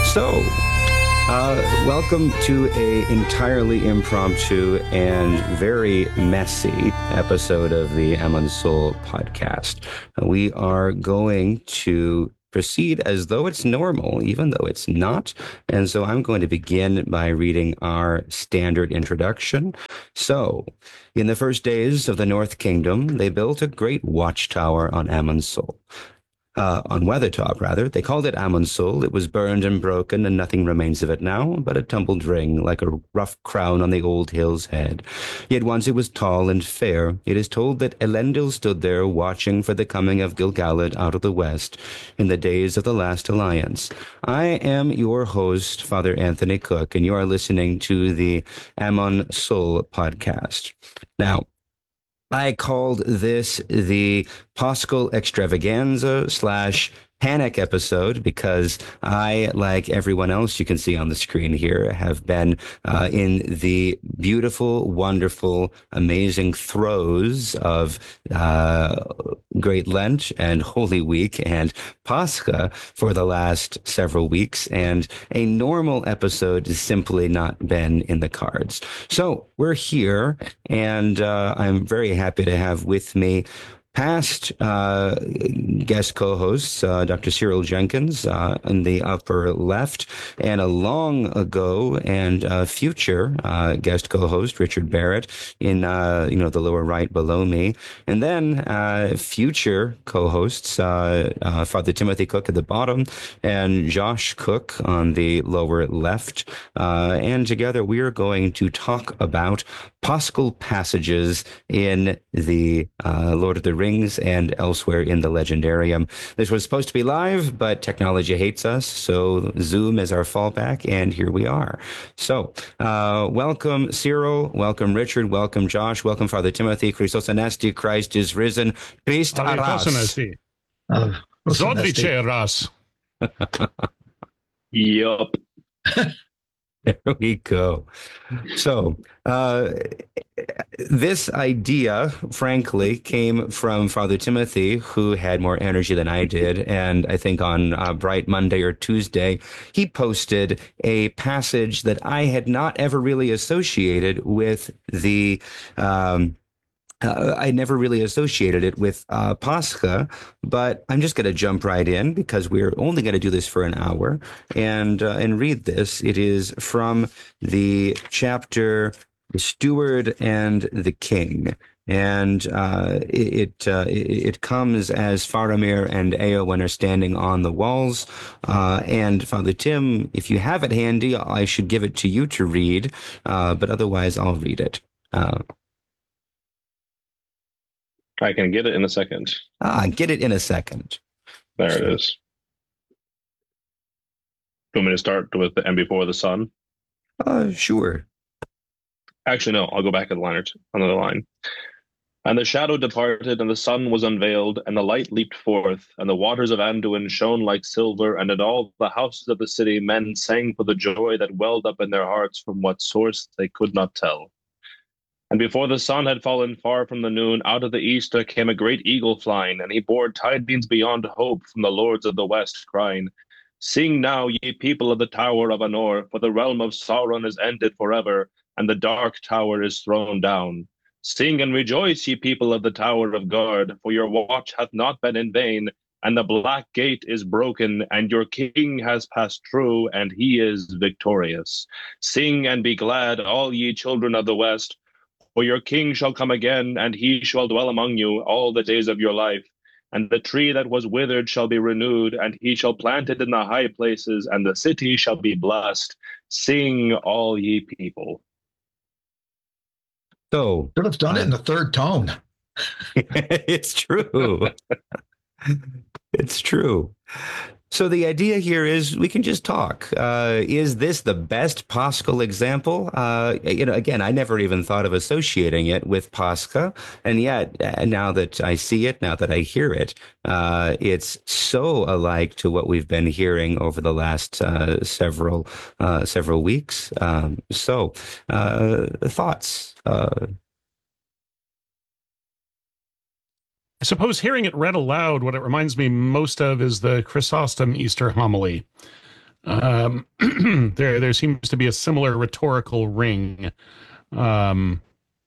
So, welcome to a entirely impromptu and very messy episode of the Amon Soul podcast. We are going to proceed as though it's normal, even though it's not. And so I'm going to begin by reading our standard introduction. So, in the first days of the North Kingdom, they built a great watchtower on Amon Sol. On Weathertop, rather. They called it Amon Sol. It was burned and broken, and nothing remains of it now but a tumbled ring, like a rough crown on the old hill's head. Yet once it was tall and fair. It is told that Elendil stood there watching for the coming of Gil-galad out of the west in the days of the last alliance. I am your host, Father Anthony Cook, and you are listening to the Amon Sol podcast. Now, I called this the Paschal Extravaganza / Panic episode because I, like everyone else you can see on the screen here, have been in the beautiful, wonderful, amazing throes of Great Lent and Holy Week and Pascha for the last several weeks, and a normal episode has simply not been in the cards. So we're here, and I'm very happy to have with me past guest co-hosts, Dr. Cyril Jenkins in the upper left, and a long ago and future guest co-host, Richard Barrett, in the lower right below me, and then future co-hosts, Father Timothy Cook at the bottom, and Josh Cook on the lower left, and together we are going to talk about Paschal passages in the Lord of the Rings and elsewhere in the Legendarium. This was supposed to be live, but technology hates us, so Zoom is our fallback, and here we are. So, welcome Cyril, welcome Richard, welcome Josh, welcome Father Timothy. Christos Anesti, Christ is risen. Christ aras. Zodvice ras. Yup. There we go. So, this idea, frankly, came from Father Timothy, who had more energy than I did. And I think on Bright Monday or Tuesday, he posted a passage that I had not ever really associated with the I never really associated it with Pascha, but I'm just going to jump right in because we're only going to do this for an hour and read this. It is from the chapter "The Steward and the King." And it comes as Faramir and Eowyn are standing on the walls. And Father Tim, if you have it handy, I should give it to you to read, but otherwise I'll read it. I can get it in a second. Get it in a second. There it is. Do you want me to start with the "and before the sun"? Sure. Actually, no, I'll go back another line. And the shadow departed, and the sun was unveiled, and the light leaped forth, and the waters of Anduin shone like silver, and in all the houses of the city men sang for the joy that welled up in their hearts from what source they could not tell. And before the sun had fallen far from the noon, out of the east there came a great eagle flying, and he bore tidings beyond hope from the lords of the west, crying, "Sing now, ye people of the Tower of Anor, for the realm of Sauron is ended forever, and the dark tower is thrown down. Sing and rejoice, ye people of the Tower of Guard, for your watch hath not been in vain, and the black gate is broken, and your king has passed through, and he is victorious. Sing and be glad, all ye children of the west, for your king shall come again, and he shall dwell among you all the days of your life. And the tree that was withered shall be renewed, and he shall plant it in the high places, and the city shall be blessed. Sing, all ye people." So, Should have done it in the third tone. it's true. It's true. So the idea here is we can just talk. Is this the best Paschal example? Again, I never even thought of associating it with Pascha, and yet now that I see it, now that I hear it, it's so alike to what we've been hearing over the last several weeks. Thoughts? I suppose hearing it read aloud, what it reminds me most of is the Chrysostom Easter homily. There seems to be a similar rhetorical ring. Whether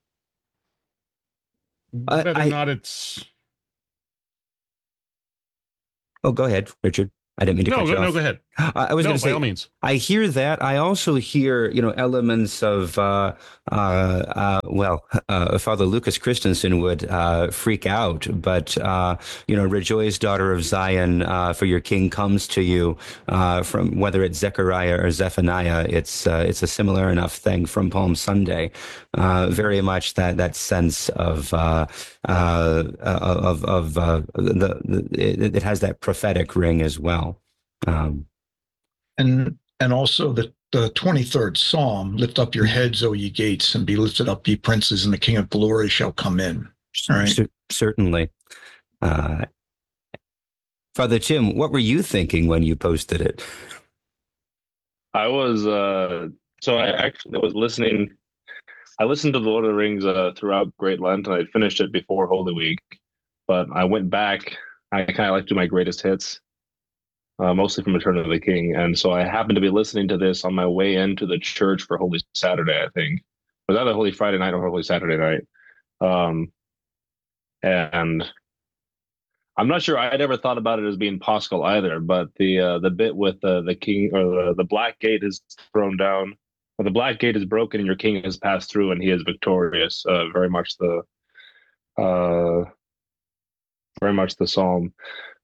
or not it's Oh, go ahead, Richard. I didn't mean to cut you off. go ahead. I was No, going to by say, all means. I hear that. I also hear, elements of, Father Lucas Christensen would freak out, but, rejoice, daughter of Zion, for your king comes to you, from whether it's Zechariah or Zephaniah, it's a similar enough thing from Palm Sunday. Very much that sense of, it has that prophetic ring as well. And also the 23rd Psalm, lift up your heads, O ye gates, and be lifted up, ye princes, and the King of glory shall come in. All right. Certainly. Father Tim, what were you thinking when you posted it? I was I actually was listening. I listened to the Lord of the Rings throughout Great Lent, and I finished it before Holy Week. But I went back. I kind of like to do my greatest hits, mostly from Return of the King. And so I happened to be listening to this on my way into the church for Holy Saturday, I think. It was either Holy Friday night or Holy Saturday night. And I'm not sure I'd ever thought about it as being Paschal either, but the bit with the king, or the black gate is thrown down, or the black gate is broken and your king has passed through and he is victorious. Very much the psalm.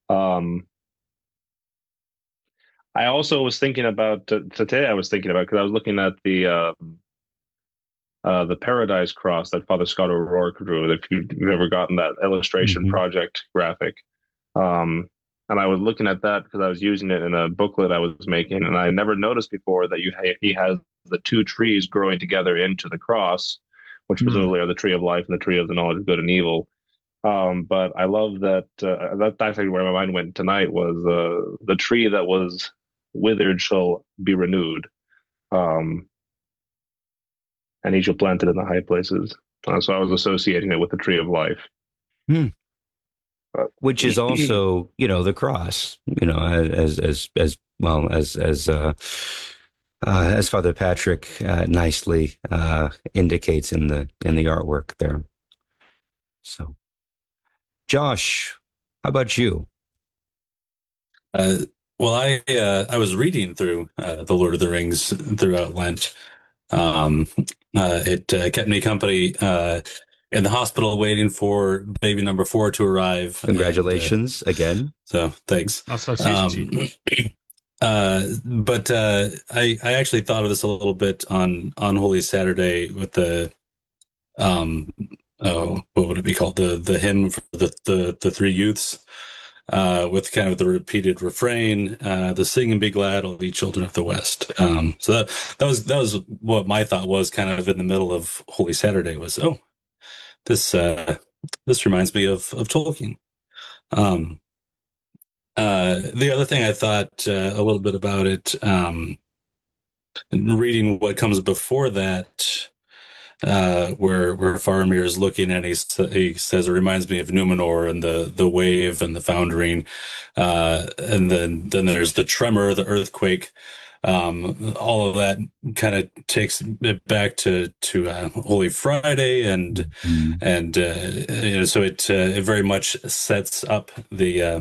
I also was thinking about today. I was thinking about, because I was looking at the Paradise Cross that Father Scott O'Rourke drew. If you've ever gotten that illustration project graphic, and I was looking at that because I was using it in a booklet I was making, and I never noticed before that he has the two trees growing together into the cross, which presumably are the tree of life and the tree of the knowledge of good and evil. But I love that. That's actually where my mind went tonight, was the tree that was withered shall be renewed, and he shall plant it in the high places. So I was associating it with the tree of life. Which is also, the cross, as well as Father Patrick nicely indicates in the artwork there. So, Josh, how about you? Well, I was reading through the Lord of the Rings throughout Lent. It kept me company in the hospital waiting for baby number 4 to arrive. Congratulations again. So thanks. But I actually thought of this a little bit on Holy Saturday with the what would it be called, the hymn for the three youths, with kind of the repeated refrain, the sing and be glad, all ye children of the West. So that was what my thought was, kind of in the middle of Holy Saturday, was, this reminds me of Tolkien. The other thing I thought a little bit about it, reading what comes before that, where Faramir is looking and he says it reminds me of Numenor and the wave and the foundering, and then there's the tremor, the earthquake. All of that kind of takes it back to Holy Friday, and so it very much sets up the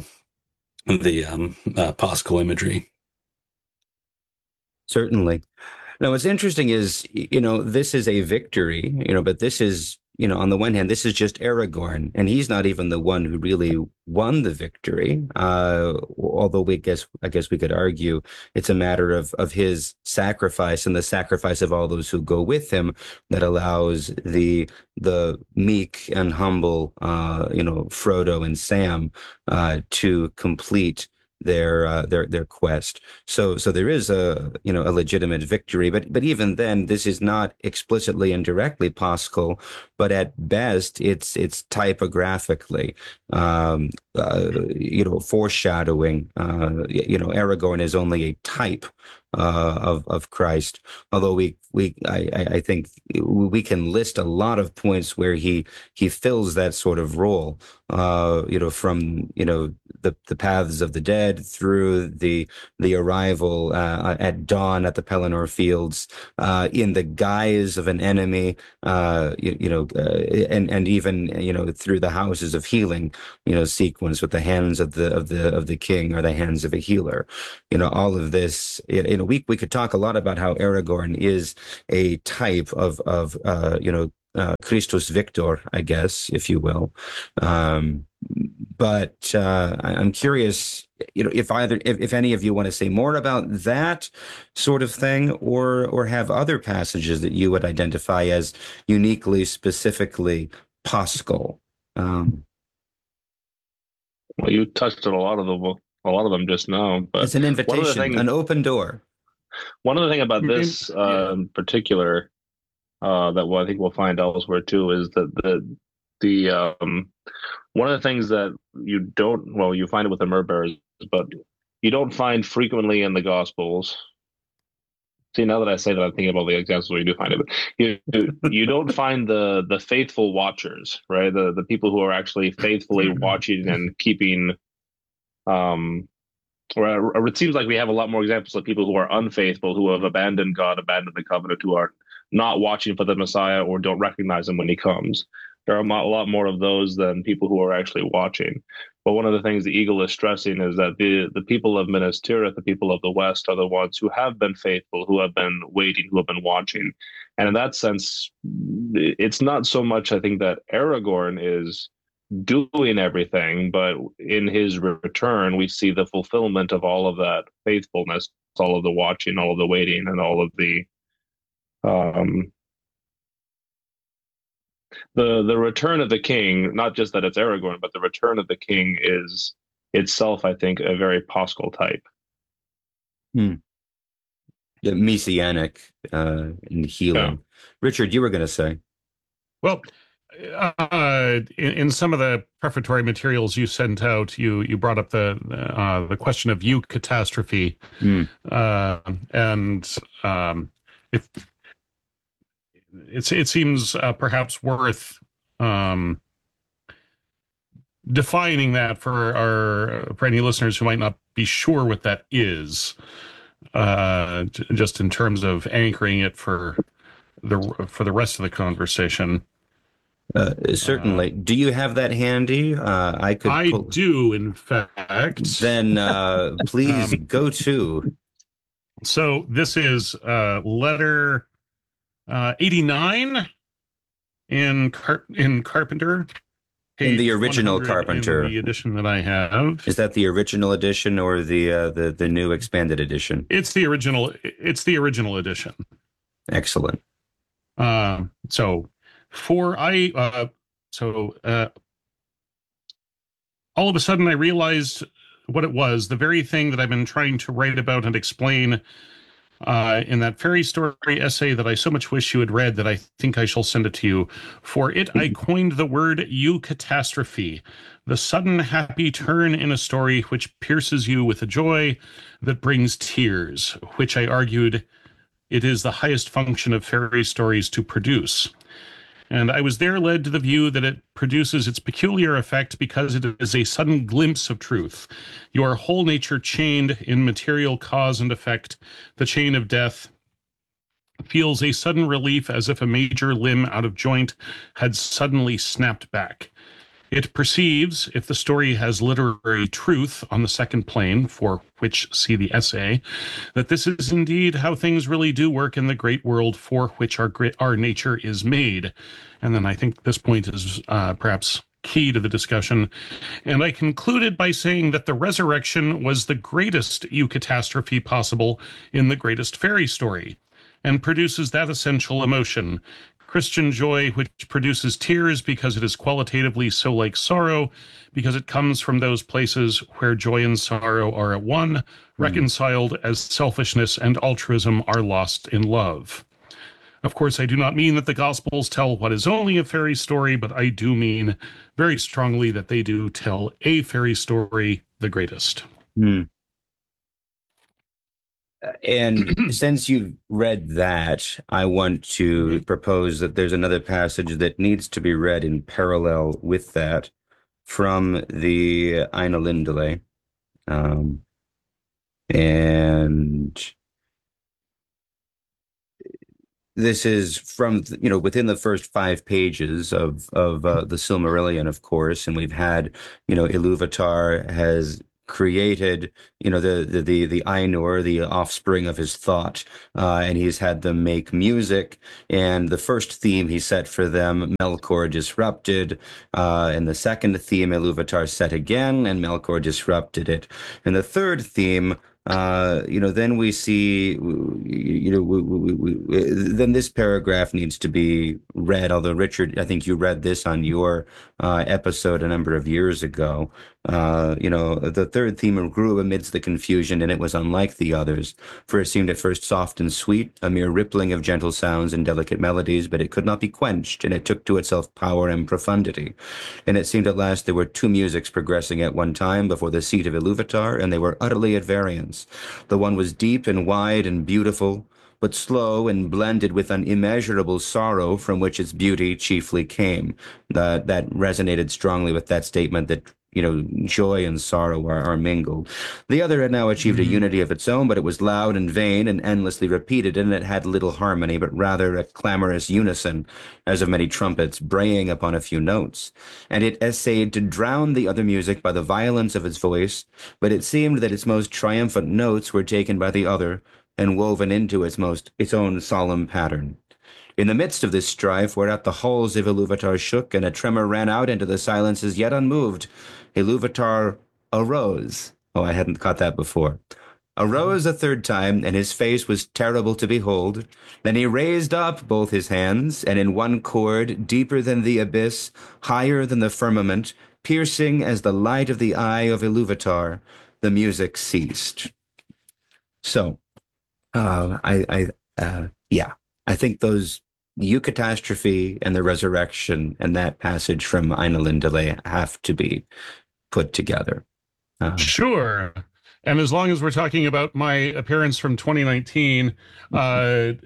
Paschal imagery. Certainly. Now, what's interesting is, this is a victory, but this is, on the one hand, this is just Aragorn, and he's not even the one who really won the victory. Although I guess we could argue it's a matter of his sacrifice and the sacrifice of all those who go with him that allows the meek and humble, Frodo and Sam, to complete their quest. So there is a legitimate victory, but even then, this is not explicitly and directly Paschal, but at best it's typographically. foreshadowing. Aragorn is only a type of Christ. Although I think we can list a lot of points where he fills that sort of role. From the paths of the dead through the arrival at dawn at the Pelennor Fields in the guise of an enemy, and even through the houses of healing, sequence with the hands of the king or the hands of a healer. All of this. We could talk a lot about how Aragorn is a type of Christus Victor, I guess, if you will. But I'm curious, if any of you want to say more about that sort of thing, or have other passages that you would identify as uniquely, specifically Paschal. Well, you touched on a lot of them just now. But it's an invitation, an open door. One of the things about this particular that I think we'll find elsewhere too is that the one of the things that you find it with the Myrbears, but you don't find frequently in the Gospels. See, now that I say that, I'm thinking about the examples where you do find it. But you don't find the faithful watchers, right? The people who are actually faithfully watching and keeping. Or it seems like we have a lot more examples of people who are unfaithful, who have abandoned God, abandoned the covenant, who are not watching for the Messiah or don't recognize him when he comes. There are a lot more of those than people who are actually watching. But one of the things the Eagle is stressing is that the people of Minas Tirith, the people of the West, are the ones who have been faithful, who have been waiting, who have been watching. And in that sense, it's not so much, I think, that Aragorn is doing everything, but in his return, we see the fulfillment of all of that faithfulness, all of the watching, all of the waiting, and all of the return of the king. Not just that it's Aragorn, but the return of the king is itself, I think, a very Paschal type. The messianic in healing. Yeah. Richard, you were going to say. Well, in some of the prefatory materials you sent out, you brought up the question of eucatastrophe, and it seems perhaps worth defining that for any listeners who might not be sure what that is, just in terms of anchoring it for the rest of the conversation. Certainly. Do you have that handy? I do, in fact. Then please go to. So this is letter 89 in Carpenter. In the original Carpenter. In the edition that I have. Is that the original edition or the new expanded edition? It's the original. It's the original edition. Excellent. All of a sudden I realized what it was, the very thing that I've been trying to write about and explain in that fairy story essay that I so much wish you had read that I think I shall send it to you. For it, I coined the word eucatastrophe, the sudden happy turn in a story which pierces you with a joy that brings tears, which I argued it is the highest function of fairy stories to produce. And I was there led to the view that it produces its peculiar effect because it is a sudden glimpse of truth. Your whole nature chained in material cause and effect, the chain of death, feels a sudden relief as if a major limb out of joint had suddenly snapped back. It perceives, if the story has literary truth on the second plane, for which see the essay, that this is indeed how things really do work in the great world for which our nature is made. And then I think this point is perhaps key to the discussion. And I concluded by saying that the resurrection was the greatest eucatastrophe possible in the greatest fairy story, and produces that essential emotion, Christian joy, which produces tears because it is qualitatively so like sorrow, because it comes from those places where joy and sorrow are at one, reconciled as selfishness and altruism are lost in love. Of course, I do not mean that the Gospels tell what is only a fairy story, but I do mean very strongly that they do tell a fairy story, the greatest. Hmm. And since you've read that, I want to propose that there's another passage that needs to be read in parallel with that from the Ainulindale. And this is from, within the first 5 pages of the Silmarillion, of course, and we've had, Iluvatar has created, the Ainur, the offspring of his thought, and he's had them make music. And the first theme he set for them, Melkor disrupted, and the second theme, Iluvatar set again, and Melkor disrupted it. And the third theme, then we see, then this paragraph needs to be read. Although Richard, I think you read this on your episode a number of years ago. The third theme grew amidst the confusion, and it was unlike the others, for it seemed at first soft and sweet, a mere rippling of gentle sounds and delicate melodies, but it could not be quenched, and it took to itself power and profundity. And it seemed at last there were 2 musics progressing at one time before the seat of Iluvatar, and they were utterly at variance. The one was deep and wide and beautiful, but slow and blended with an immeasurable sorrow from which its beauty chiefly came. That resonated strongly with that statement that joy and sorrow are mingled. The other had now achieved a unity of its own, but it was loud and vain and endlessly repeated, and it had little harmony, but rather a clamorous unison, as of many trumpets braying upon a few notes. And it essayed to drown the other music by the violence of its voice, but it seemed that its most triumphant notes were taken by the other and woven into its own solemn pattern. In the midst of this strife, whereat the halls of Iluvatar shook, and a tremor ran out into the silences yet unmoved, Iluvatar arose. Oh, I hadn't caught that before. Arose a third time, and his face was terrible to behold. Then he raised up both his hands, and in one chord, deeper than the abyss, higher than the firmament, piercing as the light of the eye of Iluvatar, the music ceased. So, I think those Eucatastrophe and the resurrection and that passage from Ainulindale have to be put together. Sure. And as long as we're talking about my appearance from 2019, the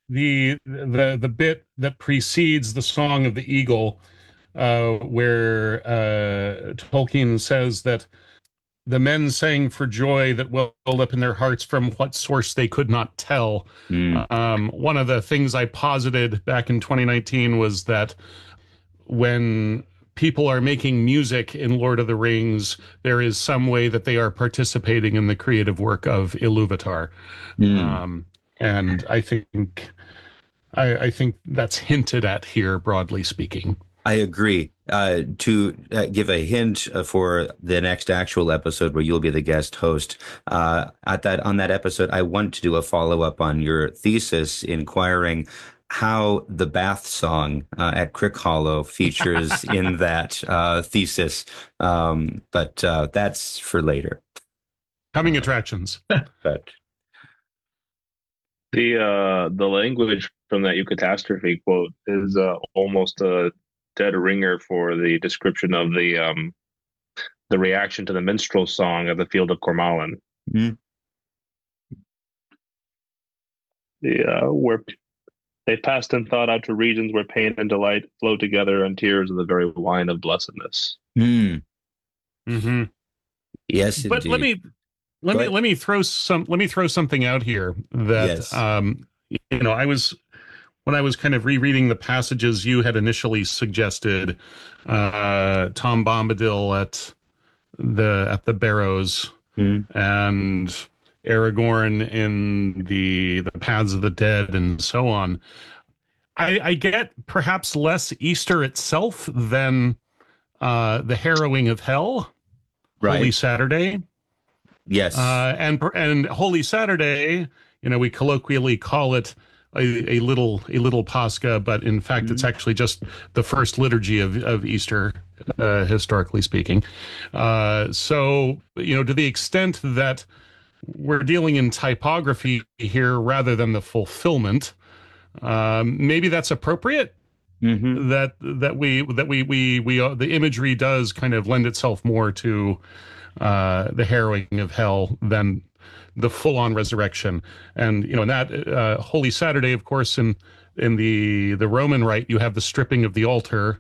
bit that precedes the Song of the Eagle, where Tolkien says that the men sang for joy that welled up in their hearts from what source they could not tell. One of the things I posited back in 2019 was that when people are making music in Lord of the Rings, there is some way that they are participating in the creative work of Iluvatar. And I think that's hinted at here, broadly speaking. I agree. To give a hint for the next actual episode where you'll be the guest host, on that episode, I want to do a follow-up on your thesis inquiring how the Bath song at Crickhollow features in that thesis. But that's for later. Coming attractions. But the language from that Eucatastrophe quote is almost a dead ringer for the description of the reaction to the minstrel song at the Field of Cormallen. Where they passed in thought out to regions where pain and delight flow together, and tears are the very wine of blessedness. Mm-hmm. Yes, but indeed. let me throw something out here that yes. when I was kind of rereading the passages you had initially suggested, Tom Bombadil at the Barrows and Aragorn in the Paths of the Dead and so on, I get perhaps less Easter itself than the harrowing of hell, Right. Holy Saturday. Yes. And Holy Saturday, we colloquially call it a little Pascha, but in fact, it's actually just the first liturgy of Easter, historically speaking. So, to the extent that we're dealing in typography here rather than the fulfillment, Maybe that's appropriate. Mm-hmm. The imagery does kind of lend itself more to the harrowing of hell than the full-on resurrection. And in that Holy Saturday, of course, in the Roman rite, you have the stripping of the altar,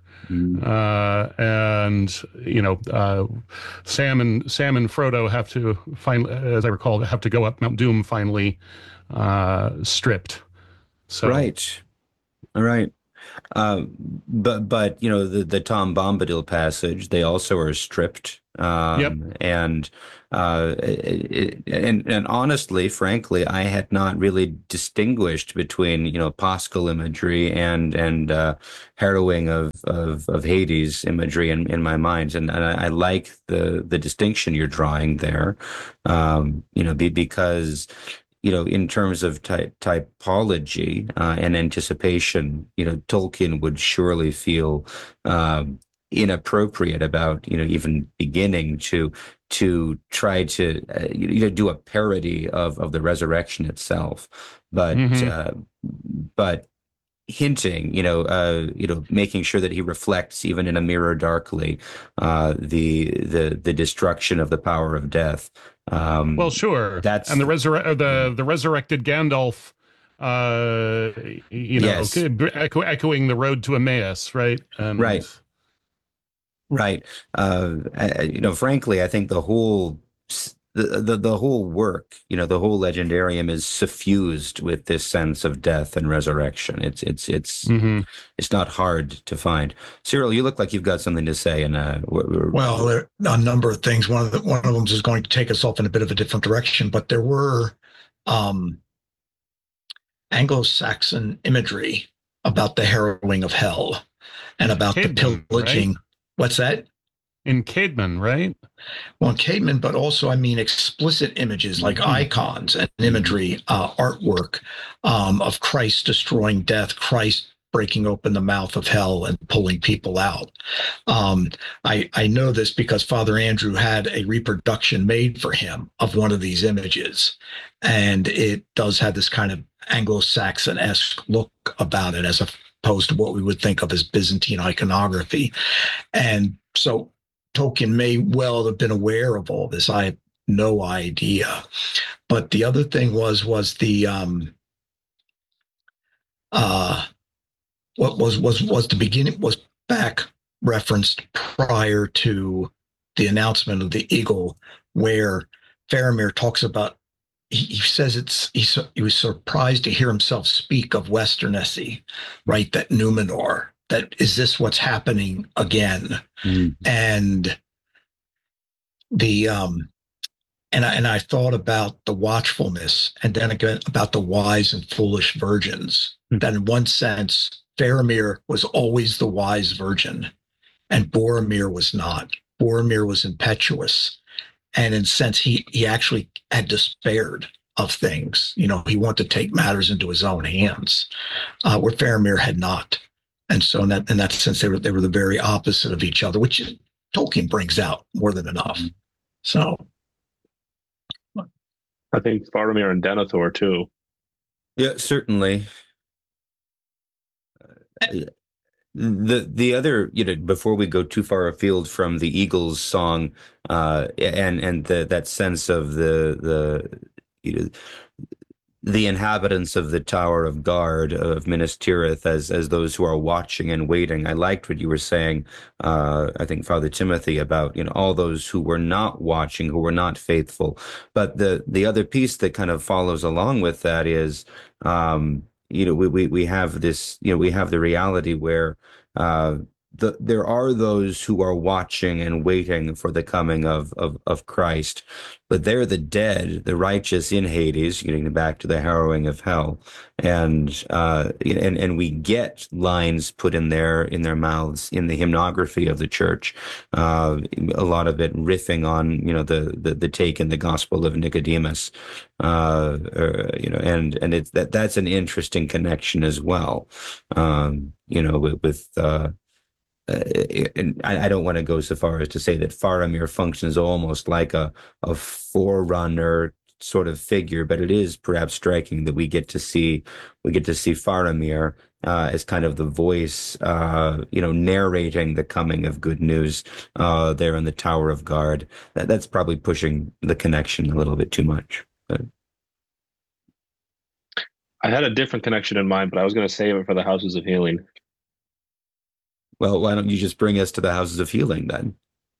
and Sam and Frodo have to as I recall, have to go up Mount Doom finally, stripped. So Right. All right. But the Tom Bombadil passage, they also are stripped. Yep. And and honestly, frankly, I had not really distinguished between Paschal imagery and harrowing of Hades imagery in my mind, and I like the distinction you're drawing there, because in terms of typology and anticipation, Tolkien would surely feel inappropriate about even beginning to try to do a parody of the resurrection itself, but but hinting, making sure that he reflects even in a mirror darkly the destruction of the power of death. Well, sure. And the resurrected Gandalf, Yes. echoing the road to Emmaus, right? And Right. Frankly, I think the whole work, the whole legendarium is suffused with this sense of death and resurrection. It's not hard to find. Cyril, you look like you've got something to say. And well, there are a number of things. One of them is going to take us off in a bit of a different direction, but there were Anglo-Saxon imagery about the harrowing of hell and about the pillaging. Right? What's that? In Caedmon, right? Well, in Caedmon, but also, explicit images like icons and imagery, artwork of Christ destroying death, Christ breaking open the mouth of hell and pulling people out. I know this because Father Andrew had a reproduction made for him of one of these images, and it does have this kind of Anglo-Saxon-esque look about it, as opposed to what we would think of as Byzantine iconography. And so Tolkien may well have been aware of all this. I have no idea. But the other thing was the what was the beginning was back referenced prior to the announcement of the eagle, where Faramir talks about, he says he was surprised to hear himself speak of Westernessy, right? That Numenor, that is this what's happening again? And I thought about the watchfulness, and then again about the wise and foolish virgins. That in one sense, Faramir was always the wise virgin, and Boromir was not. Boromir was impetuous, and in a sense, he actually had despaired of things. He wanted to take matters into his own hands, where Faramir had not. And so in that sense, they were the very opposite of each other, which Tolkien brings out more than enough. So I think Faramir and Denethor too. Yeah, certainly. The other, before we go too far afield from the Eagles song, and that sense of the inhabitants of the Tower of Guard of Minas Tirith as those who are watching and waiting. I liked what you were saying, I think, Father Timothy, about all those who were not watching, who were not faithful. But the other piece that kind of follows along with that is, we have this, we have the reality where there are those who are watching and waiting for the coming of Christ, but they're the dead, the righteous in Hades, getting back to the harrowing of hell, and we get lines put in their mouths in the hymnography of the church, a lot of it riffing on the take in the Gospel of Nicodemus, and it's that's an interesting connection as well, with. And I don't want to go so far as to say that Faramir functions almost like a forerunner sort of figure, but it is perhaps striking that we get to see Faramir as kind of the voice, narrating the coming of good news there in the Tower of Guard. That's probably pushing the connection a little bit too much. But I had a different connection in mind, but I was going to save it for the Houses of Healing. well, why don't you just bring us to the Houses of Healing then?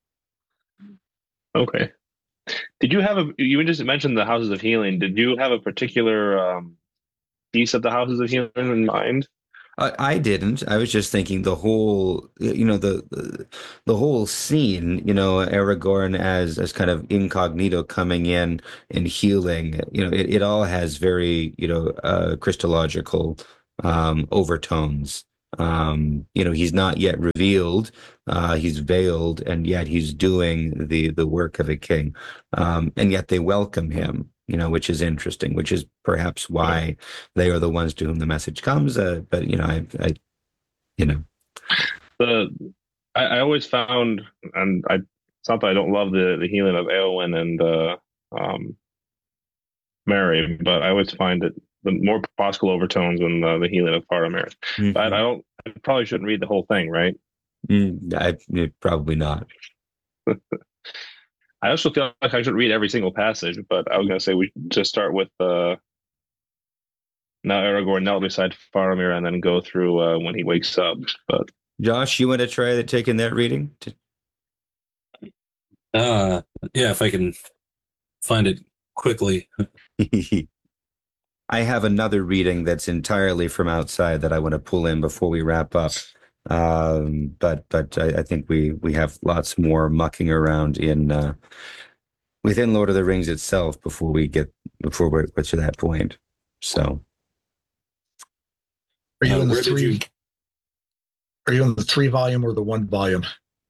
Okay. Did you have you just mentioned the Houses of Healing. Did you have a particular piece of the Houses of Healing in mind? I didn't. I was just thinking the whole, the whole scene, Aragorn as kind of incognito coming in and healing, it all has very, Christological overtones. He's not yet revealed. He's veiled, and yet he's doing the work of a king. And yet they welcome him, which is interesting, which is perhaps why they are the ones to whom the message comes. But I always found, and it's not that I don't love the healing of Eowyn and Merry, but I always find it the more possible overtones than the healing of Faramir. Mhm. But I probably shouldn't read the whole thing, right? Probably not. I also feel like I should read every single passage, but I was going to say we just start with now Aragorn knelt beside Faramir and then go through when he wakes up. But Josh, you want to try taking that reading? Yeah, if I can find it quickly. I have another reading that's entirely from outside that I want to pull in before we wrap up. But I think we have lots more mucking around in within Lord of the Rings itself before we're to that point. So, Are you in the where did three? you- Are you in the 3 volume or the 1 volume?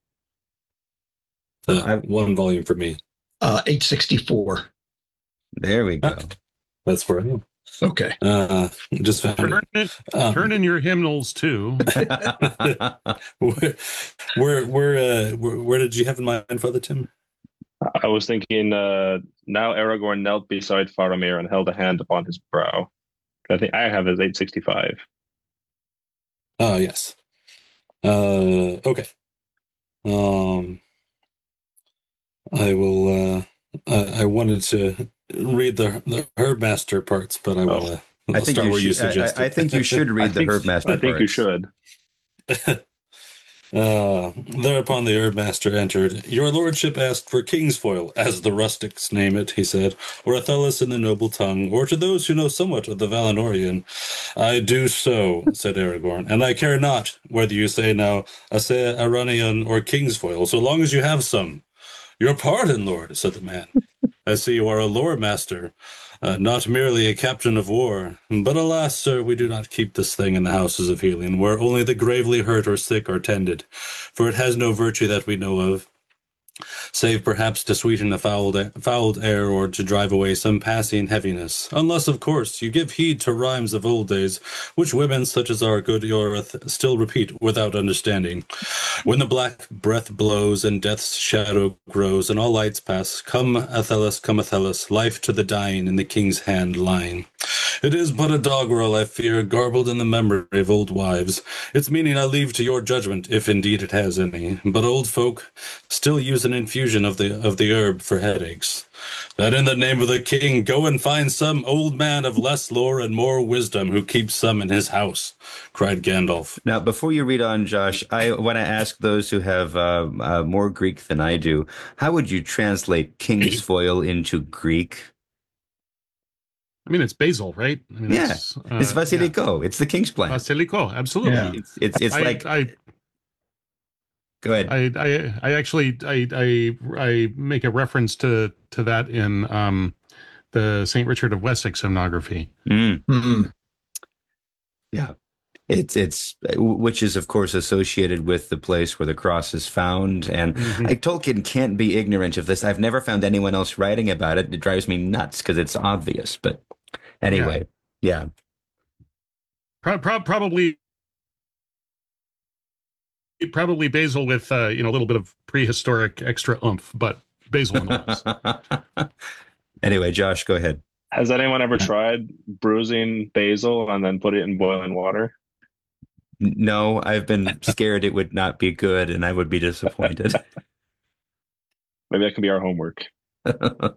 One volume for me. 864. there we go. That's where I am. Okay. Just found Turn, turn in your hymnals too. it. Where did you have in mind, Father Tim? I was thinking now Aragorn knelt beside Faramir and held a hand upon his brow. I think I have it as 865. Oh, yes. Okay. I will. I wanted to read the Herbmaster parts, but I will. I think start you where you should, suggested. I think you should read the Herbmaster I think you parts. should. Thereupon the Herbmaster entered. Your lordship asked for Kingsfoil, as the rustics name it, he said, or Athelus in the noble tongue, or to those who know somewhat of the Valinorian. I do so, said Aragorn, and I care not whether you say now Ase Aranian or Kingsfoil, so long as you have some. Your pardon, lord, said the man. I see you are a lore master, not merely a captain of war. But alas, sir, we do not keep this thing in the houses of healing, where only the gravely hurt or sick are tended, for it has no virtue that we know of, save perhaps to sweeten a fouled air or to drive away some passing heaviness, unless, of course, you give heed to rhymes of old days, which women such as our good Ioreth still repeat without understanding. When the black breath blows and death's shadow grows and all lights pass, come Athelus, life to the dying in the king's hand lying. It is but a doggerel, I fear, garbled in the memory of old wives. Its meaning I leave to your judgment, if indeed it has any. But old folk still use an infusion of the herb for headaches. That in the name of the king, go and find some old man of less lore and more wisdom who keeps some in his house, cried Gandalf. Now, before you read on, Josh, I want to ask those who have more Greek than I do, how would you translate Kingsfoil into Greek? I mean, it's basil, right? I mean, Yeah, it's Vasiliko. It's the king's plant. Vasiliko, absolutely. Yeah. It's like. Go ahead. I actually make a reference to that in the Saint Richard of Wessex hymnography. Mm-hmm. Yeah, it's which is of course associated with the place where the cross is found, and Tolkien can't be ignorant of this. I've never found anyone else writing about it. It drives me nuts because it's obvious. But anyway, yeah. Probably basil with a little bit of prehistoric extra oomph, but basil nonetheless. Anyway, Josh, go ahead. Has anyone ever tried bruising basil and then put it in boiling water? No, I've been scared it would not be good and I would be disappointed. Maybe that can be our homework. All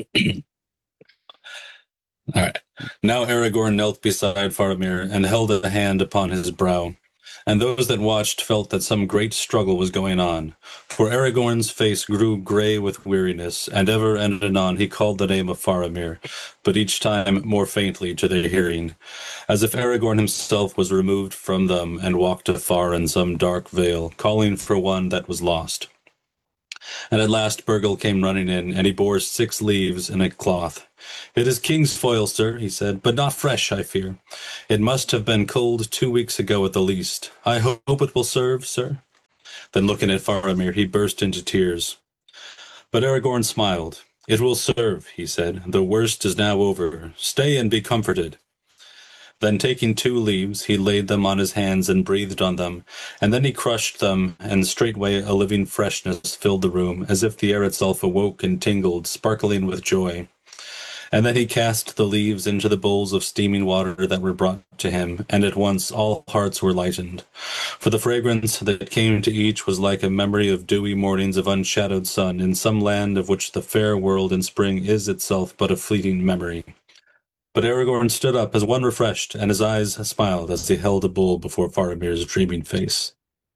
right. Now Aragorn knelt beside Faramir and held a hand upon his brow. And those that watched felt that some great struggle was going on. For Aragorn's face grew gray with weariness, and ever and anon he called the name of Faramir, but each time more faintly to their hearing, as if Aragorn himself was removed from them and walked afar in some dark vale, calling for one that was lost. And at last Burgle came running in, and he bore 6 leaves in a cloth. "It is king's foil, sir," he said, "but not fresh, I fear. It must have been culled 2 weeks ago at the least. I hope it will serve, sir." Then looking at Faramir, he burst into tears. But Aragorn smiled. "It will serve," he said. "The worst is now over. Stay and be comforted." Then taking 2 leaves, he laid them on his hands and breathed on them, and then he crushed them, and straightway a living freshness filled the room, as if the air itself awoke and tingled, sparkling with joy. And then he cast the leaves into the bowls of steaming water that were brought to him, and at once all hearts were lightened. For the fragrance that came to each was like a memory of dewy mornings of unshadowed sun in some land of which the fair world in spring is itself but a fleeting memory. But Aragorn stood up as one refreshed, and his eyes smiled as he held a bowl before Faramir's dreaming face.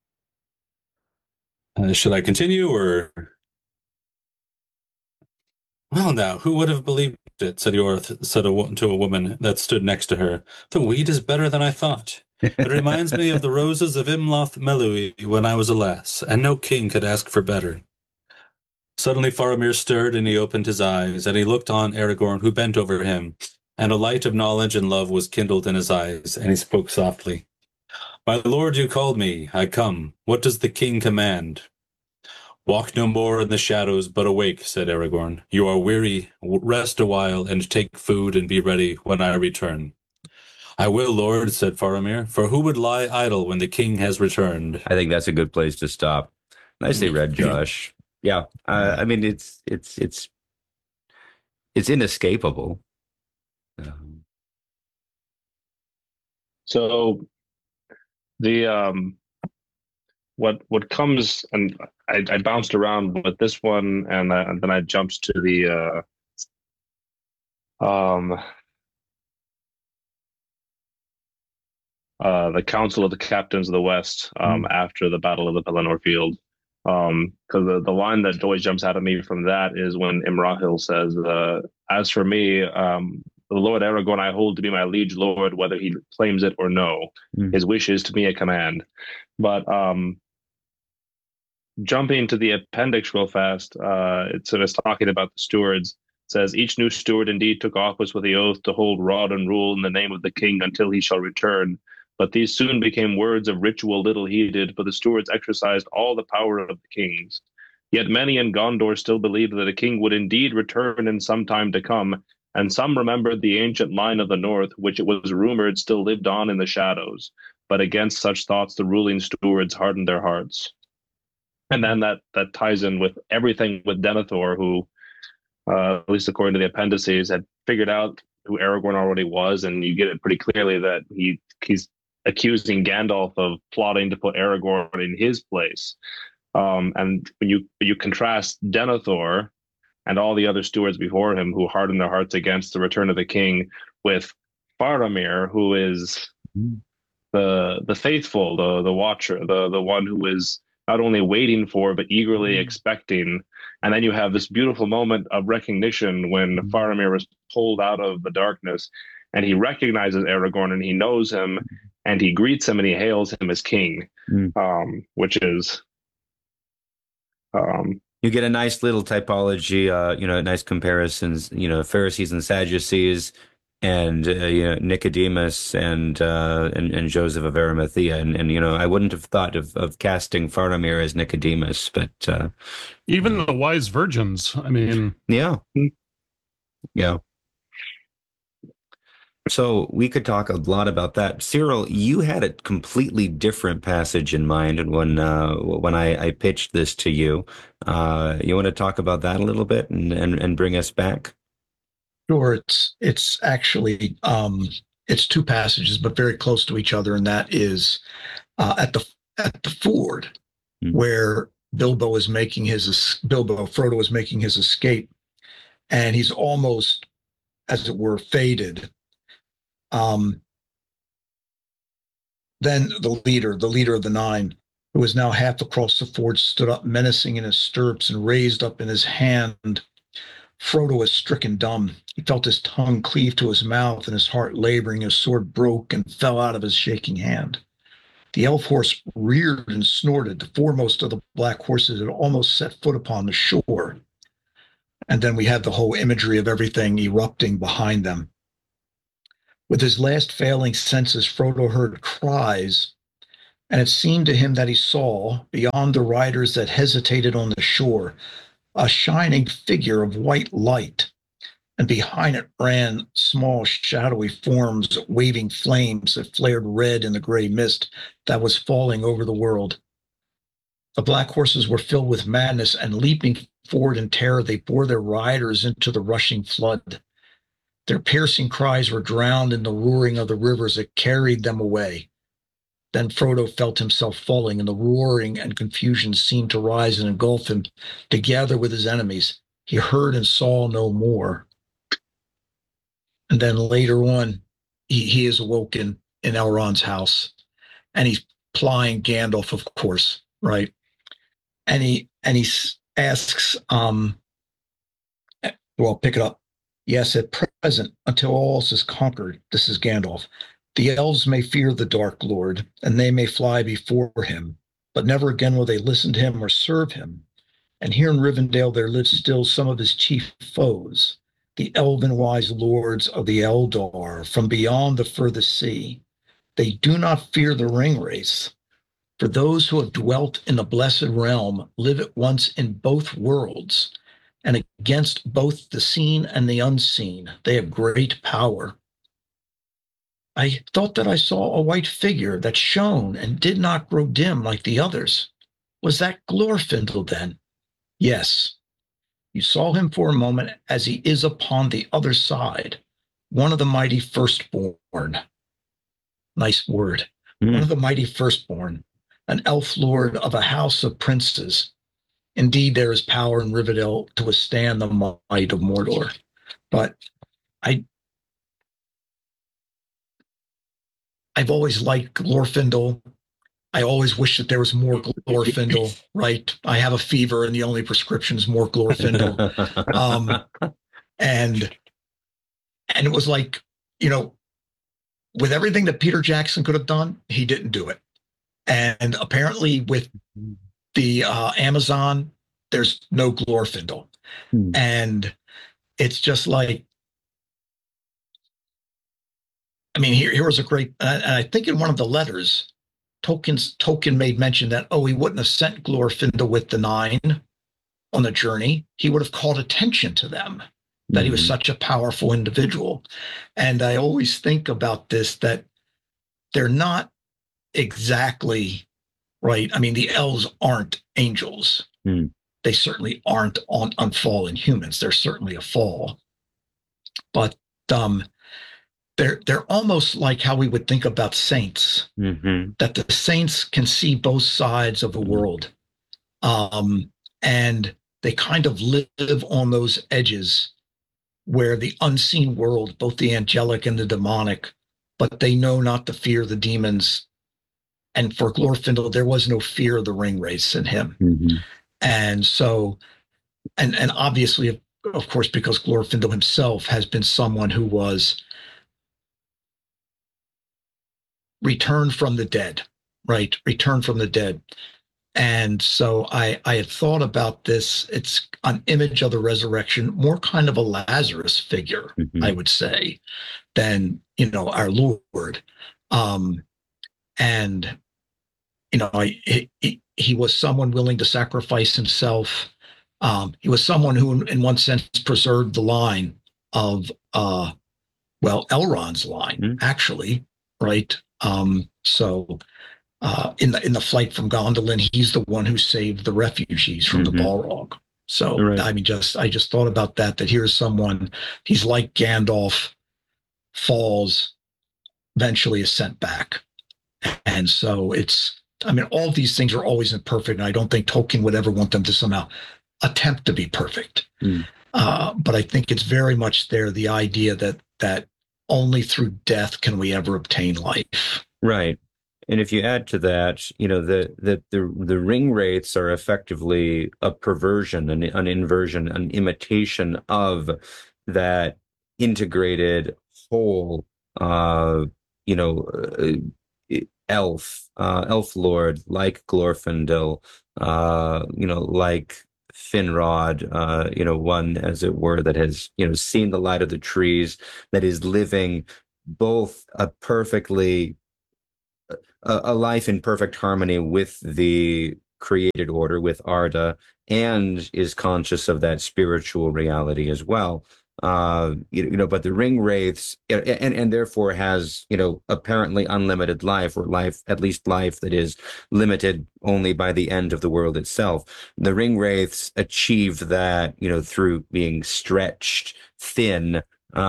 Should I continue, or... "Well now, who would have believed it," said Iorth to a woman that stood next to her. "The wheat is better than I thought. It reminds me of the roses of Imloth Melui when I was a lass, and no king could ask for better." Suddenly Faramir stirred, and he opened his eyes, and he looked on Aragorn, who bent over him. And a light of knowledge and love was kindled in his eyes, and he spoke softly. "My lord, you called me. I come. What does the king command?" "Walk no more in the shadows, but awake," said Aragorn. "You are weary. Rest a while, and take food, and be ready when I return." "I will, lord," said Faramir, "for who would lie idle when the king has returned?" I think that's a good place to stop. Nicely read, Josh. Yeah, I mean it's inescapable. So the what comes, and I bounced around with this one, and then I jumped to the Council of the Captains of the West after the Battle of the Pelennor Field. Because the line that always jumps out at me from that is when Imrahil says, "As for me, the Lord Aragorn I hold to be my liege lord, whether he claims it or no. His wish is to me a command." But jumping to the appendix real fast, it's talking about the stewards. It says, "Each new steward indeed took office with the oath to hold rod and rule in the name of the king until he shall return. But these soon became words of ritual little heeded, for the stewards exercised all the power of the kings. Yet many in Gondor still believed that a king would indeed return in some time to come, and some remembered the ancient line of the north, which it was rumored still lived on in the shadows. But against such thoughts the ruling stewards hardened their hearts." And then that ties in with everything with Denethor, who, at least according to the appendices, had figured out who Aragorn already was, and you get it pretty clearly that he's accusing Gandalf of plotting to put Aragorn in his place. And when you contrast Denethor and all the other stewards before him who hardened their hearts against the return of the king, with Faramir, who is the faithful, the watcher, the one who is not only waiting for but eagerly expecting. And then you have this beautiful moment of recognition when Faramir is pulled out of the darkness, and he recognizes Aragorn, and he knows him, and he greets him, and he hails him as king, which is you get a nice little typology, nice comparisons, Pharisees and Sadducees, and Nicodemus and Joseph of Arimathea, and I wouldn't have thought of casting Faramir as Nicodemus, but even the wise virgins. I mean, yeah. So we could talk a lot about that. Cyril, you had a completely different passage in mind when I pitched this to you. You want to talk about that a little bit and bring us back? Sure, it's actually it's two passages, but very close to each other, and that is at the ford where Frodo is making his escape, and he's almost, as it were, faded. Then the leader of the nine, who was now half across the ford, stood up menacing in his stirrups and raised up in his hand. Frodo was stricken dumb. He felt his tongue cleave to his mouth and his heart laboring. His sword broke and fell out of his shaking hand. The elf horse reared and snorted. The foremost of the black horses had almost set foot upon the shore. And then we had the whole imagery of everything erupting behind them. With his last failing senses, Frodo heard cries, and it seemed to him that he saw, beyond the riders that hesitated on the shore, a shining figure of white light, and behind it ran small shadowy forms waving flames that flared red in the gray mist that was falling over the world. The black horses were filled with madness, and leaping forward in terror, they bore their riders into the rushing flood. Their piercing cries were drowned in the roaring of the rivers that carried them away. Then Frodo felt himself falling, and the roaring and confusion seemed to rise and engulf him together with his enemies. He heard and saw no more. And then later on, he is awoken in Elrond's house, and he's plying Gandalf, of course, right? And he asks, well, pick it up. Yes, at present, until all else is conquered, this is Gandalf, the elves may fear the Dark Lord, and they may fly before him, but never again will they listen to him or serve him. And here in Rivendell there live still some of his chief foes, the elven-wise lords of the Eldar, from beyond the furthest sea. They do not fear the ring race, for those who have dwelt in the blessed realm live at once in both worlds, and against both the seen and the unseen they have great power. I thought that I saw a white figure that shone and did not grow dim like the others. Was that Glorfindel then? Yes. You saw him for a moment as he is upon the other side, one of the mighty firstborn. Nice word. One of the mighty firstborn, an elf lord of a house of princes. Indeed, there is power in Rivendell to withstand the might of Mordor. But I've always liked Glorfindel. I always wish that there was more Glorfindel, right? I have a fever and the only prescription is more Glorfindel. And it was like, with everything that Peter Jackson could have done, he didn't do it. And apparently with the Amazon, there's no Glorfindel. And it's just like, here was a great, and I think in one of the letters, Tolkien made mention that, he wouldn't have sent Glorfindel with the nine on the journey. He would have called attention to them, that he was such a powerful individual. And I always think about this, that they're not exactly right. The elves aren't angels. They certainly aren't unfallen humans. They're certainly a fall. But they're almost like how we would think about saints, that the saints can see both sides of the world. And they kind of live on those edges where the unseen world, both the angelic and the demonic, but they know not to fear the demons. And for Glorfindel, there was no fear of the ring race in him. And so, and obviously, of course, because Glorfindel himself has been someone who was returned from the dead, right? Returned from the dead. And so I had thought about this. It's an image of the resurrection, more kind of a Lazarus figure, I would say, than, our Lord. And, he was someone willing to sacrifice himself. He was someone who, in one sense, preserved the line of, Elrond's line, actually, right? So in the flight from Gondolin, he's the one who saved the refugees from the Balrog. So, Right. I mean, I just thought about that here's someone, he's like Gandalf, falls, eventually is sent back. And so I mean, all these things are always imperfect. And I don't think Tolkien would ever want them to somehow attempt to be perfect. Mm. But I think it's very much there, the idea that only through death can we ever obtain life. Right. And if you add to that, the ring wraiths are effectively a perversion, an inversion, an imitation of that integrated whole, you know, elf lord like Glorfindel, like Finrod, one as it were that has, seen the light of the trees, that is living both a life in perfect harmony with the created order, with Arda, and is conscious of that spiritual reality as well. But the ring wraiths, and therefore has, apparently unlimited life, or life, at least life that is limited only by the end of the world itself. The ring wraiths achieve that, through being stretched thin.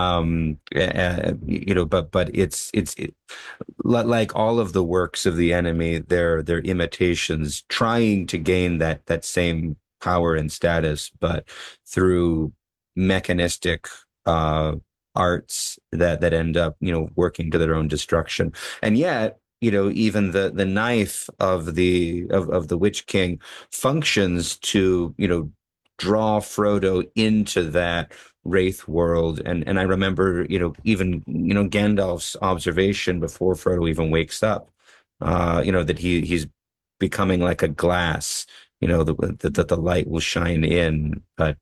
But it's like all of the works of the enemy, they're imitations trying to gain that same power and status, but through mechanistic arts that end up working to their own destruction. And yet, even the knife of the Witch King functions to draw Frodo into that wraith world. And I remember even Gandalf's observation before Frodo even wakes up, that he's becoming like a glass, that the light will shine in, but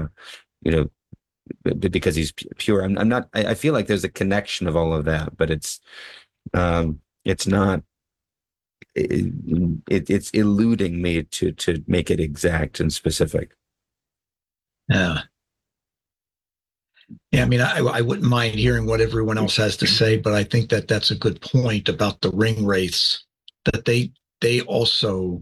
because he's pure. I'm not. I feel like there's a connection of all of that, but it's not. It's eluding me to make it exact and specific. Yeah. Yeah, I mean, I wouldn't mind hearing what everyone else has to say, but I think that's a good point about the ring wraiths, that they also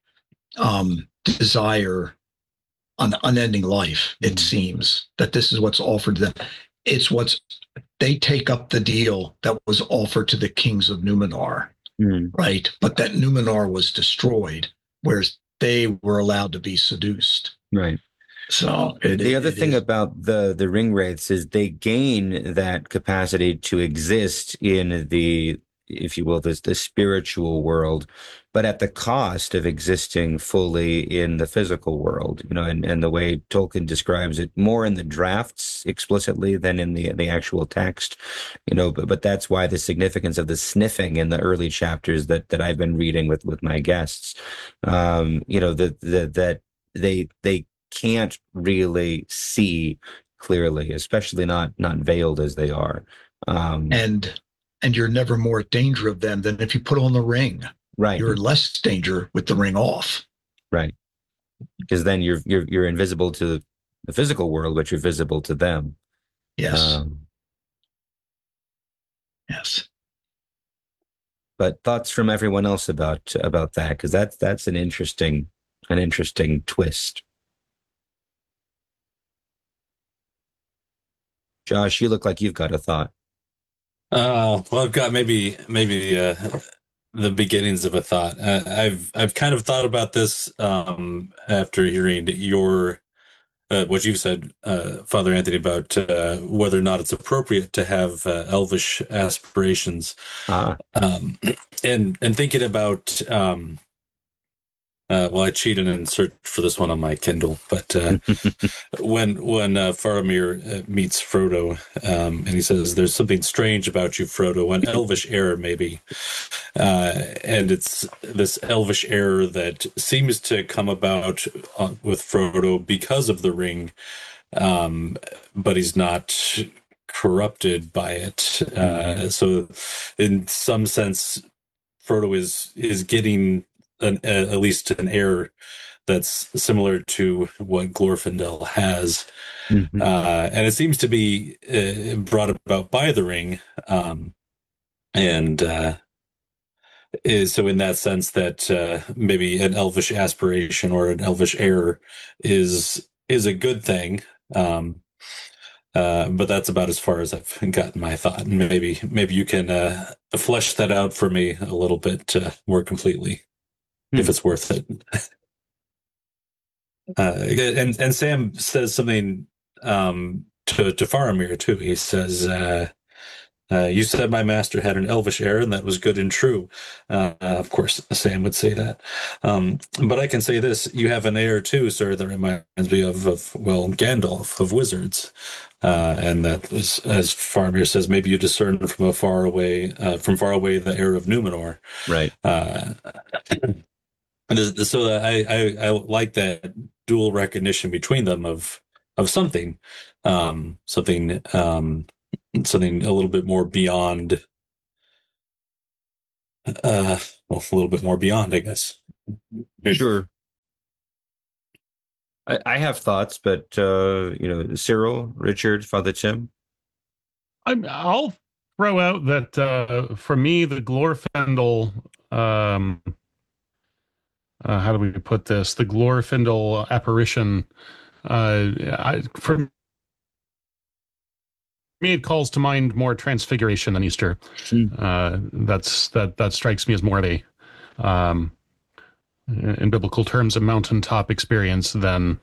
desire an unending life. It seems that this is what's offered to them. They take up the deal that was offered to the kings of Numenor, right? But that Numenor was destroyed, whereas they were allowed to be seduced. Right. So the other thing about the ring wraiths is they gain that capacity to exist in the, if you will, the spiritual world, but at the cost of existing fully in the physical world, and the way Tolkien describes it more in the drafts explicitly than in the actual text, but that's why the significance of the sniffing in the early chapters that I've been reading with my guests, that they can't really see clearly, especially not veiled as they are. And you're never more at danger of them than if you put on the ring. Right. You're in less danger with the ring off. Right. Because then you're invisible to the physical world, but you're visible to them. Yes. Yes. But thoughts from everyone else about that, because that's an interesting twist. Josh, you look like you've got a thought. Well, I've got maybe the beginnings of a thought. I've kind of thought about this after hearing your what you've said, Father Anthony, about whether or not it's appropriate to have elvish aspirations, and thinking about. Well, I cheated and searched for this one on my Kindle, but when Faramir meets Frodo, and he says, "There's something strange about you, Frodo, an elvish error, maybe," and it's this elvish error that seems to come about with Frodo because of the ring, but he's not corrupted by it. So, in some sense, Frodo is getting at least an error that's similar to what Glorfindel has. And it seems to be brought about by the ring. And is so in that sense that maybe an elvish aspiration or an elvish error is a good thing. But that's about as far as I've gotten my thought. And maybe you can flesh that out for me a little bit more completely, if it's worth it. And Sam says something to Faramir too. He says, "You said my master had an elvish air, and that was good and true." Of course, Sam would say that. But I can say this: you have an air too, sir, that reminds me of Gandalf of Wizards, and that was, as Faramir says, maybe you discern from far away the air of Numenor. Right. So I like that dual recognition between them of something, something a little bit more beyond, a little bit more beyond, I guess. Sure. I have thoughts, but Cyril, Richard, Father Tim. I'll throw out that for me, the Glorfindel. How do we put this? The Glorfindel apparition. For me, it calls to mind more Transfiguration than Easter. That strikes me as more of a, in biblical terms, a mountaintop experience than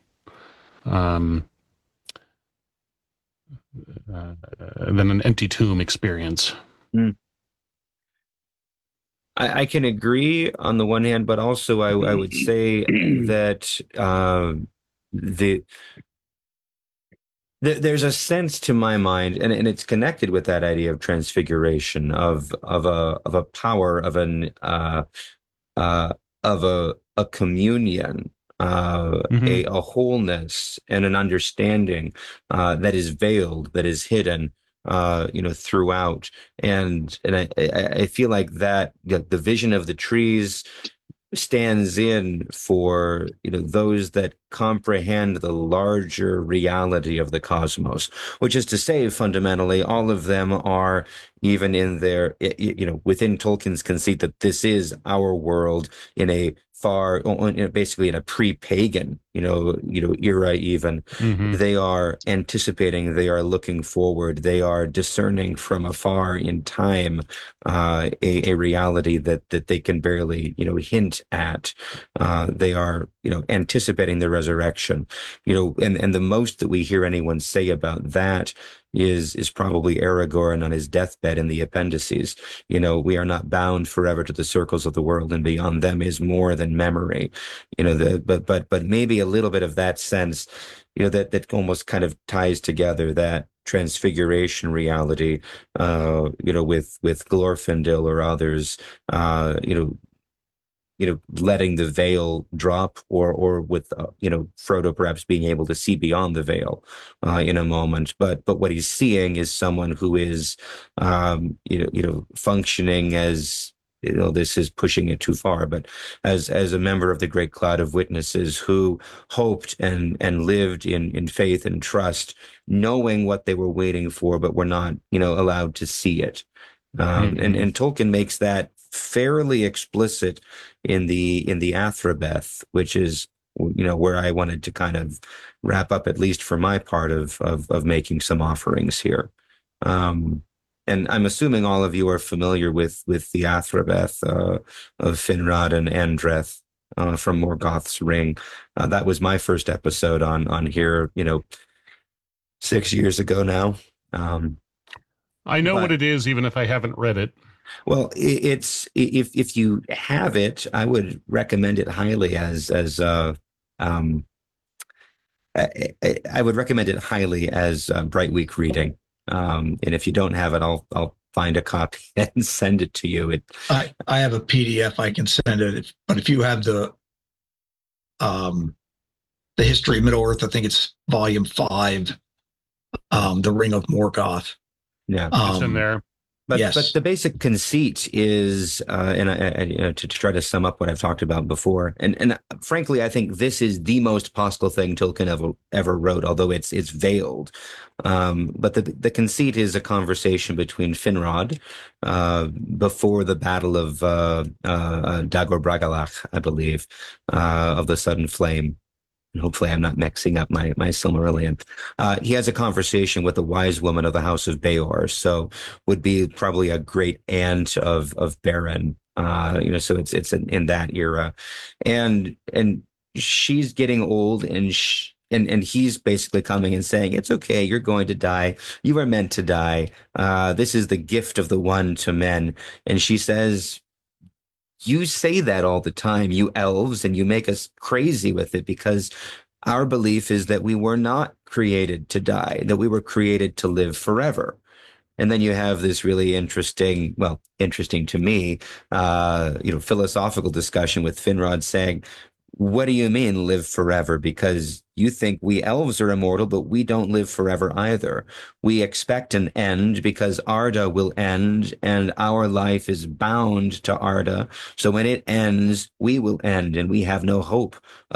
an empty tomb experience. I can agree on the one hand, but also I would say that there's a sense to my mind, and it's connected with that idea of transfiguration, of a power, of a communion, a wholeness, and an understanding that is veiled, that is hidden, throughout. And I feel like that the vision of the trees stands in for those that comprehend the larger reality of the cosmos, which is to say, fundamentally, all of them are, even in their within Tolkien's conceit that this is our world in a far, basically in a pre-pagan era, even they are anticipating, they are looking forward, they are discerning from afar in time a reality that they can barely hint at. They are anticipating the resurrection, and the most that we hear anyone say about that is probably Aragorn on his deathbed in the appendices. We are not bound forever to the circles of the world, and beyond them is more than memory. But maybe a little bit of that sense, that almost kind of ties together that transfiguration reality, with Glorfindel or others, letting the veil drop, or with Frodo perhaps being able to see beyond the veil in a moment. But what he's seeing is someone who is functioning as, this is pushing it too far, but as a member of the great cloud of witnesses who hoped and lived in faith and trust, knowing what they were waiting for, but were not allowed to see it. And Tolkien makes that fairly explicit in the Athrabeth, which is where I wanted to kind of wrap up, at least for my part of making some offerings here. And I'm assuming all of you are familiar with the Athrabeth of Finrod and Andreth from Morgoth's Ring. That was my first episode on here 6 years ago now. I know what it is, even if I haven't read it. Well, it's if you have it, I would recommend it highly I would recommend it highly as Bright Week reading. And if you don't have it, I'll find a copy and send it to you. I have a PDF I can send it, but if you have the History of Middle Earth, I think it's volume 5, The Ring of Morgoth. Yeah, it's in there. But Yes. the basic conceit is, to try to sum up what I've talked about before, and frankly, I think this is the most possible thing Tolkien ever wrote, although it's veiled. But the conceit is a conversation between Finrod before the Battle of Dagor Bragollach, I believe, of the Sudden Flame. And hopefully I'm not mixing up my Silmarillion. He has a conversation with a wise woman of the House of Beor, so would be probably a great aunt of Beren. So it's in that era, and she's getting old, and and he's basically coming and saying, "It's okay, you're going to die. You are meant to die. This is the gift of the one to men." And she says, "You say that all the time, you elves, and you make us crazy with it because our belief is that we were not created to die, that we were created to live forever." And then you have this really interesting to me, philosophical discussion with Finrod saying, "What do you mean live forever? Because you think we elves are immortal, but we don't live forever either. We expect an end because Arda will end, and our life is bound to Arda. So when it ends, we will end, and we have no hope